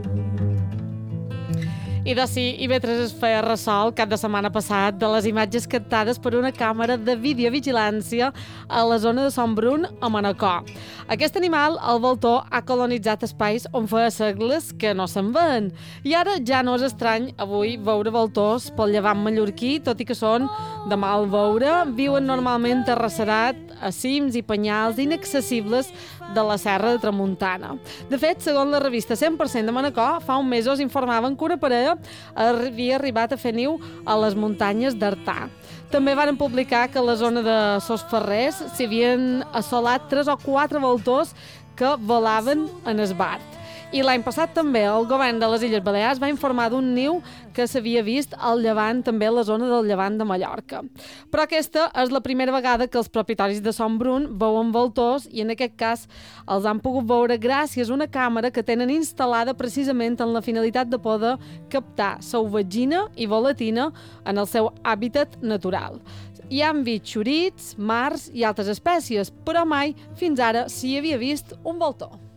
I de si IB3 es feia ressò el cap de setmana passat de les imatges captades per una càmera de videovigilància a la zona de Son Brun, a Manacor. Aquest animal, el voltor, ha colonitzat espais on feia segles que no se'n veuen. I ara ja no és estrany avui veure voltors pel llevant mallorquí, tot i que són de mal veure, viuen normalment terrasserat a cims i penyals inaccessibles de la Serra de Tramuntana. De fet, segons la revista 100% de Manacor, fa uns mesos informaven que una parella havia arribat a fer niu a les muntanyes d'Artà. També van publicar que a la zona de Sos Ferrers s'hi havien assolat 3 o 4 voltors que volaven en esbart. I l'any passat també el govern de les Illes Balears va informar d'un niu que s'havia vist al llevant, també a la zona del llevant de Mallorca. Però aquesta és la primera vegada que els propietaris de Son Brun veuen voltors i en aquest cas els han pogut veure gràcies a una càmera que tenen instal·lada precisament amb la finalitat de poder captar sauvetgina i volatina en el seu hàbitat natural. Hi han vist xorits, mars i altres espècies, però mai fins ara s'hi havia vist un voltor.